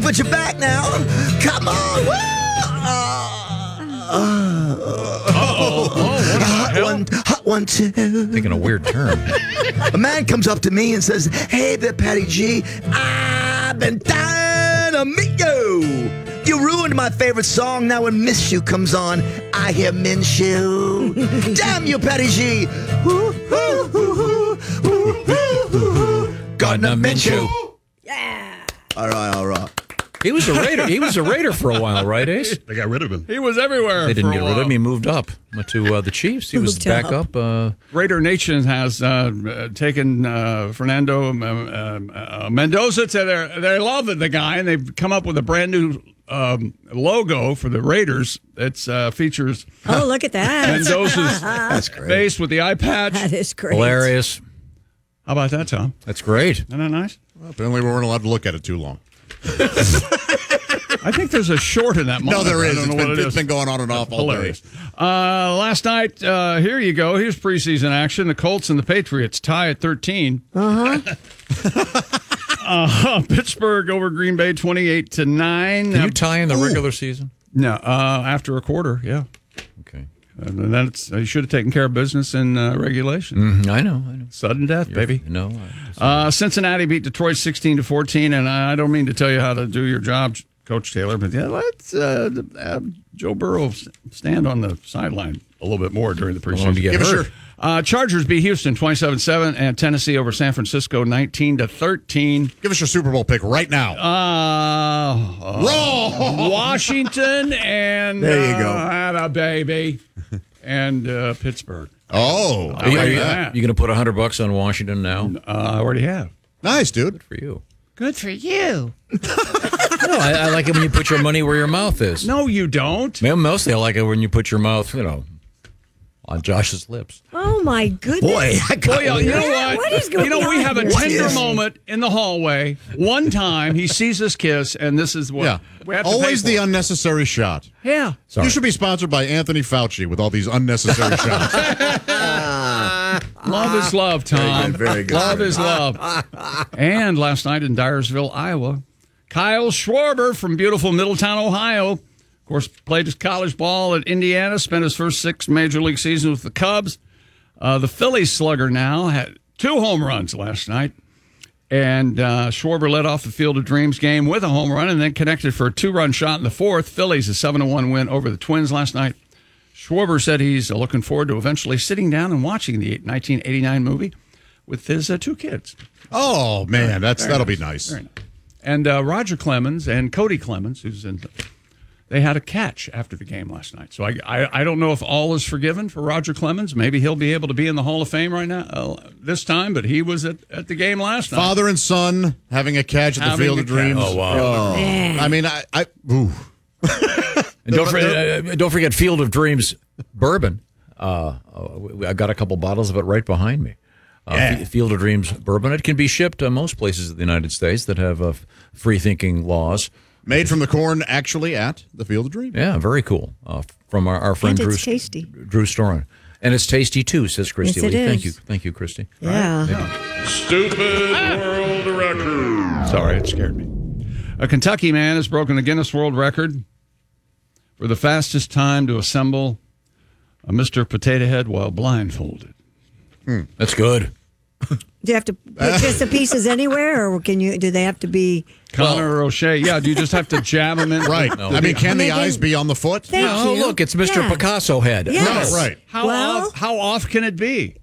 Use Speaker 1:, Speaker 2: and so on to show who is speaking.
Speaker 1: put you back now. Come on. Woo! Hot one, two.
Speaker 2: Taking a weird turn.
Speaker 1: A man comes up to me and says, "Hey there, Patty G. I've been dying to meet you. You ruined my favorite song. Now when Miss You comes on, I hear Minshew. Damn you, Patty G. Gardner Minshew."
Speaker 3: Yeah.
Speaker 1: All right.
Speaker 2: He was a Raider. He was a Raider for a while, right, Ace?
Speaker 4: They got rid of him.
Speaker 5: He was everywhere.
Speaker 2: They didn't
Speaker 5: for a
Speaker 2: get rid of
Speaker 5: while.
Speaker 2: him. He moved up to the Chiefs. He was
Speaker 3: Moved
Speaker 2: back
Speaker 3: up.
Speaker 2: up.
Speaker 5: Raider Nation has taken Fernando Mendoza to they love the guy, and they've come up with a brand new logo for the Raiders. It features
Speaker 3: Oh, look at that.
Speaker 5: Mendoza's
Speaker 1: That's great.
Speaker 5: face with the eye patch.
Speaker 3: That is great.
Speaker 2: Hilarious.
Speaker 5: How about that, Tom?
Speaker 2: That's great.
Speaker 5: Isn't that nice?
Speaker 4: Well, apparently, we weren't allowed to look at it too long.
Speaker 5: I think there's a short in that
Speaker 4: No,
Speaker 5: monitor.
Speaker 4: there is.
Speaker 5: I don't know what it
Speaker 4: It's
Speaker 5: is.
Speaker 4: been going on and off all
Speaker 5: Hilarious.
Speaker 4: day.
Speaker 5: Last night, here you go. Here's preseason action. The Colts and the Patriots tie at 13. Pittsburgh over Green Bay 28-9.
Speaker 2: Can you tie in the regular season?
Speaker 5: No, after a quarter, yeah.
Speaker 2: Okay.
Speaker 5: And then you should have taken care of business in regulation.
Speaker 2: I know.
Speaker 5: Sudden death, baby.
Speaker 2: No.
Speaker 5: Cincinnati beat Detroit 16-14, and I don't mean to tell you how to do your job, Coach Taylor, but yeah, let's have Joe Burrow stand on the sideline a little bit more during the
Speaker 2: I want him to
Speaker 5: preseason.
Speaker 2: get hurt.
Speaker 5: Chargers beat Houston 27-7, and Tennessee over San Francisco 19-13.
Speaker 4: Give us your Super Bowl pick right now.
Speaker 5: Washington and
Speaker 1: There you go.
Speaker 5: Atta baby, and Pittsburgh.
Speaker 4: Oh,
Speaker 5: I like that.
Speaker 2: You going to put $100 on Washington now?
Speaker 5: I already have.
Speaker 4: nice, dude.
Speaker 2: For you.
Speaker 5: Good for you.
Speaker 2: No, I like it when you put your money where your mouth is.
Speaker 5: No, you don't.
Speaker 2: Man, mostly I like it when you put your mouth, on Josh's lips.
Speaker 3: Oh, my goodness.
Speaker 1: Boy, I got
Speaker 5: Well, you know what?
Speaker 3: What is going
Speaker 5: we have a
Speaker 3: on?
Speaker 5: tender
Speaker 1: is-
Speaker 5: moment in the hallway. One time he sees us kiss, and this is what
Speaker 4: Yeah.
Speaker 5: we have to
Speaker 4: Always
Speaker 5: pay
Speaker 4: the
Speaker 5: for.
Speaker 4: unnecessary shot.
Speaker 5: Yeah.
Speaker 2: Sorry.
Speaker 4: You should be sponsored by Anthony Fauci with all these unnecessary shots.
Speaker 5: Love is love, Tom.
Speaker 1: Very good.
Speaker 5: Love is love. And last night in Dyersville, Iowa, Kyle Schwarber from beautiful Middletown, Ohio, of course, played his college ball at Indiana, spent his first 6 major league seasons with the Cubs. The Phillies slugger now had 2 home runs last night. And Schwarber led off the Field of Dreams game with a home run and then connected for a 2-run shot in the 4th. Phillies a 7-1 win over the Twins last night. Schwarber said he's looking forward to eventually sitting down and watching the 1989 movie with his 2 kids.
Speaker 4: Oh, man, that'll be nice.
Speaker 5: Very nice. And Roger Clemens and Cody Clemens, they had a catch after the game last night. So I don't know if all is forgiven for Roger Clemens. Maybe he'll be able to be in the Hall of Fame right now this time, but he was at the game last night.
Speaker 4: Father and son having a catch at the
Speaker 5: Having
Speaker 4: Field
Speaker 5: a
Speaker 4: of Dreams.
Speaker 5: catch.
Speaker 2: Oh, wow.
Speaker 4: I mean, ooh.
Speaker 2: And don't forget Field of Dreams bourbon. I got a couple bottles of it right behind me. Field of Dreams bourbon. It can be shipped to most places in the United States that have free-thinking laws.
Speaker 4: Made from the corn, actually, at the Field of Dreams.
Speaker 2: Yeah, very cool. From our friend
Speaker 3: And
Speaker 2: Drew.
Speaker 3: it's tasty.
Speaker 2: Drew Storen. And it's tasty, too, says Christy
Speaker 3: Yes, it
Speaker 2: Lee. Thank
Speaker 3: is.
Speaker 2: you. Thank you, Christy.
Speaker 3: Yeah.
Speaker 6: Stupid world record.
Speaker 5: Sorry, it scared me. A Kentucky man has broken the Guinness World Record for the fastest time to assemble a Mr. Potato Head while blindfolded.
Speaker 2: That's good.
Speaker 3: Do you have to put just the pieces anywhere, or do they have to be?
Speaker 5: Connor O'Shea. Yeah, do you just have to jam them in?
Speaker 4: Right. I mean, can the
Speaker 3: They
Speaker 4: eyes
Speaker 3: can-
Speaker 4: be on the foot?
Speaker 3: Thank
Speaker 2: Oh,
Speaker 3: you.
Speaker 2: look, it's Mr.
Speaker 3: Yeah.
Speaker 2: Picasso head.
Speaker 3: Yes.
Speaker 4: Right.
Speaker 5: How
Speaker 3: Well-
Speaker 5: off can it be?